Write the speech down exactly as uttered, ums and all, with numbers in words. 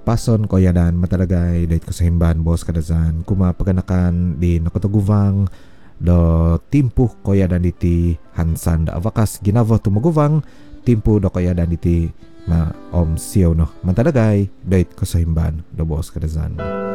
pason ko yadan matalagay dahit ko sa himban boss kadazan kuma paganakan di nakatuguvang do timpu ko yadan diti hansan da avakas ginavo tumuguvang timpu do ko yadan diti ma om siyo no matalagay dahit ko sa himban do boss kadazan.